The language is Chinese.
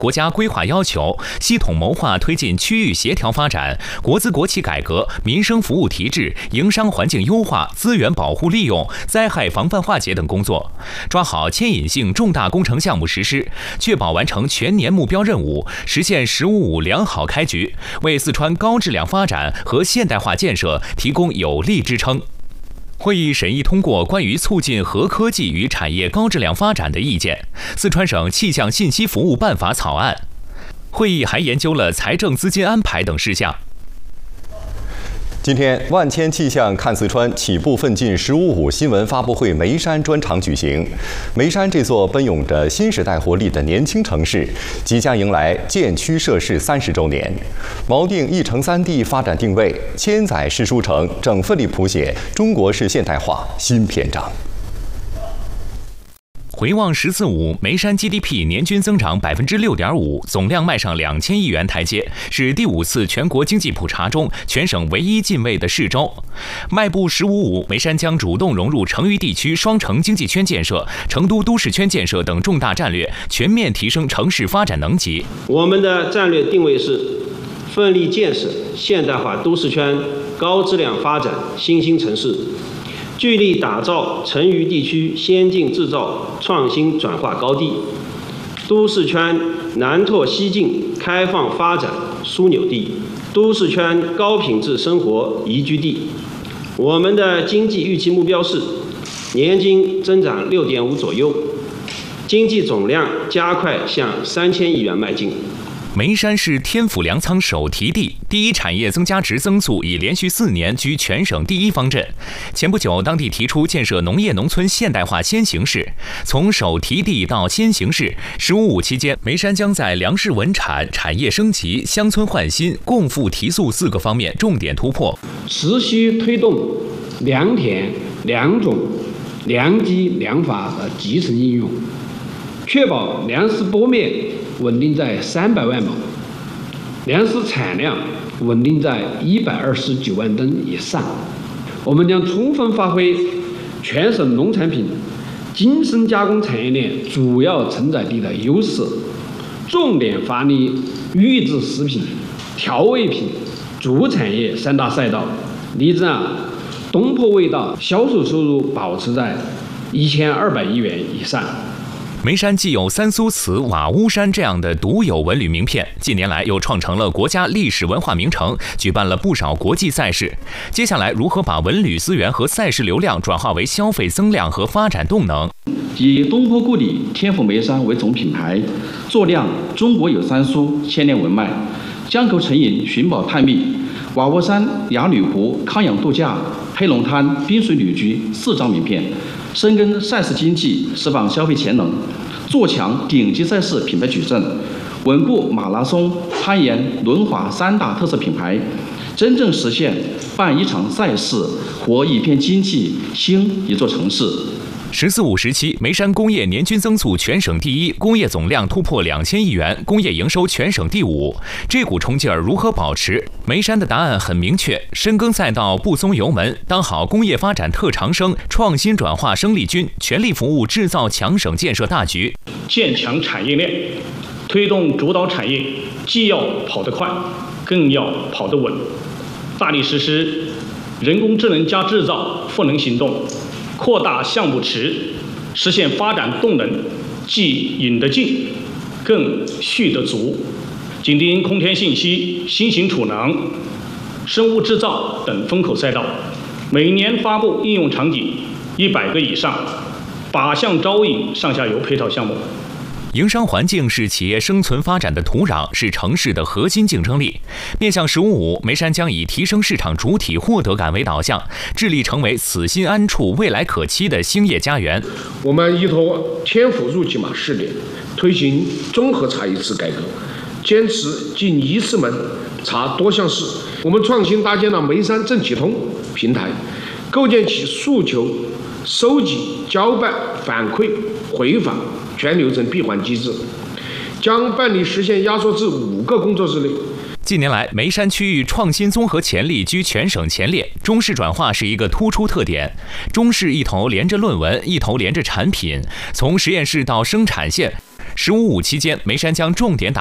国家规划要求，系统谋划推进区域协调发展、国资国企改革、民生服务提质、营商环境优化、资源保护利用、灾害防范化解等工作，抓好牵引性重大工程项目实施，确保完成全年目标任务，实现“15+5”良好开局，为四川高质量发展和现代化建设提供有力支撑。会议审议通过关于促进核科技与产业高质量发展的意见，四川省气象信息服务办法草案。会议还研究了财政资金安排等事项。 今天，万千气象看四川起步奋进“15+5”新闻发布会眉山专场举行。眉山这座奔涌着新时代活力的年轻城市，即将迎来建区设市30周年，锚定1城3地发展定位，千载市书城正奋力谱写中国式现代化新篇章。 回望“14+5”，眉山 GDP 年均增长6.5%，总量迈上2000亿元台阶，是第5次全国经济普查中全省唯一进位的市州。迈步“15+5”，眉山将主动融入成渝地区双城经济圈建设、成都都市圈建设等重大战略，全面提升城市发展能级。 我们的战略定位是奋力建设现代化都市圈高质量发展新兴城市，聚力打造成渝地区先进制造创新转化高地，都市圈南拓西进开放发展枢纽地，都市圈高品质生活宜居地。我们的经济预期目标是年均增长6.5%左右，经济总量加快向3000亿元迈进。 眉山是天府粮仓首提地，第一产业增加值增速已连续4年居全省第一方阵。前不久，当地提出建设农业农村现代化先行市，从首提地到先行市，“15+5”期间，眉山将在粮食稳产、产业升级、乡村焕新、共富提速4个方面重点突破， 持续推动良田、良种、良机、良法的集成应用，确保粮食播面稳定在300万亩，粮食产量稳定在129万吨以上。我们将充分发挥全省农产品精深加工产业链主要承载地的优势，重点发力预制食品、调味品、主产业3大赛道，力争东坡味道销售收入保持在1200亿元以上。 眉山既有三苏祠、瓦屋山这样的独有文旅名片，近年来又创成了国家历史文化名城，举办了不少国际赛事。接下来如何把文旅资源和赛事流量转化为消费增量和发展动能？ 以东坡故里天府眉山为总品牌，坐亮中国有三苏千年文脉，江口沉银寻宝探秘、瓦屋山、雅女湖康养度假、黑龙滩滨水旅居4张名片，深耕赛事经济，释放消费潜能，做强顶级赛事品牌矩阵，稳固马拉松、攀岩、轮滑3大特色品牌，真正实现办一场赛事，活一片经济，兴一座城市。 “14+5”时期，眉山工业年均增速全省第一，工业总量突破2000亿元，工业营收全省第5。这股冲劲儿如何保持？眉山的答案很明确：深耕赛道，不松油门，当好工业发展特长生，创新转化生力军，全力服务制造强省建设大局。 建强产业链，推动主导产业，既要跑得快，更要跑得稳。大力实施人工智能加制造赋能行动，扩大项目池，实现发展动能既引得进，更蓄得足。紧盯空天信息、新型储能、生物制造等风口赛道，每年发布应用场景100个以上，8项招引上下游配套项目。 营商环境是企业生存发展的土壤，是城市的核心竞争力。面向“15+5”，眉山将以提升市场主体获得感为导向，致力成为此心安处、未来可期的兴业家园。 我们依托天府入金马试点，推行综合茶艺师改革，坚持进1次门查多项式。我们创新搭建了眉山政企通平台，构建起诉求收集、交办、反馈、回访全流程闭环机制，将办理实现压缩至5个工作日内。 近年来，眉山区域创新综合潜力居全省前列，中式转化是一个突出特点。中式一头连着论文，一头连着产品，从实验室到生产线， “15+5”期间，眉山将重点打